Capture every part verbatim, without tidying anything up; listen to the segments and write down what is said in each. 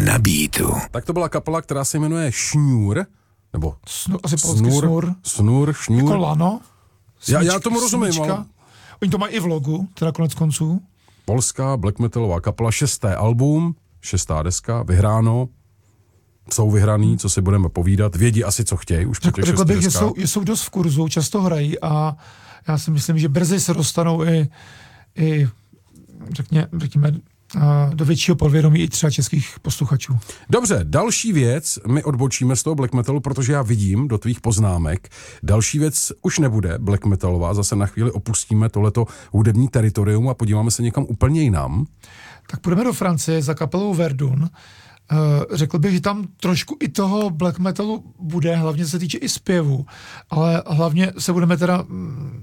Na beatu. Tak to byla kapela, která se jmenuje Šňůr, nebo Snur, asi polský snur. Snur, Šňůr. Jako lano. Já, já tomu rozumím, smyčka. ale... Oni to mají i v logu, teda konec konců. Polská black metalová kapela, šesté album, šestá deska, vyhráno. Jsou vyhraný, co si budeme povídat, vědí asi, co chtějí už po těch Řekl šesti bych, že deskách. jsou, že jsou dost v kurzu, často hrají a já si myslím, že brzy se dostanou i, i řekně, řekněme, do většího podvědomí i třeba českých posluchačů. Dobře, další věc, my odbočíme z toho black metalu, protože já vidím do tvých poznámek, další věc už nebude black metalová, zase na chvíli opustíme tohleto hudební teritorium a podíváme se někam úplně jinam. Tak půjdeme do Francie za kapelou Verdun. Uh, řekl bych, že tam trošku i toho black metalu bude, hlavně se týče i zpěvu, ale hlavně se budeme teda, uh,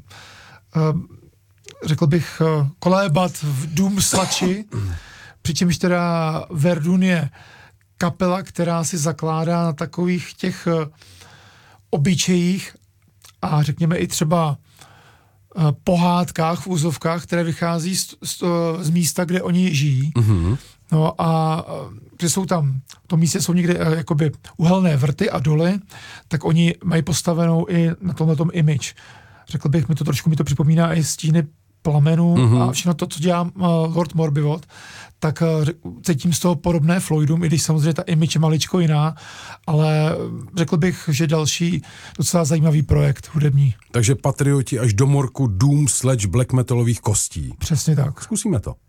řekl bych, uh, kolébat v doom slači, přičemž teda Verdun je kapela, která si zakládá na takových těch uh, obyčejích a řekněme i třeba uh, pohádkách v úzovkách, které vychází z, z, z místa, kde oni žijí. Mm-hmm. No a že jsou tam, v tom místě jsou někde uh, jakoby uhelné vrty a doly, tak oni mají postavenou i na tomhletom image. Řekl bych, mi to trošku mi to připomíná i stíny plamenů mm-hmm. a všechno to, co dělá uh, Lord Morbivot, tak uh, cítím z toho podobné Floydům, i když samozřejmě ta image je maličko jiná, ale řekl bych, že další docela zajímavý projekt hudební. Takže patrioti až do morku doom sledge black metalových kostí. Přesně tak. Zkusíme to.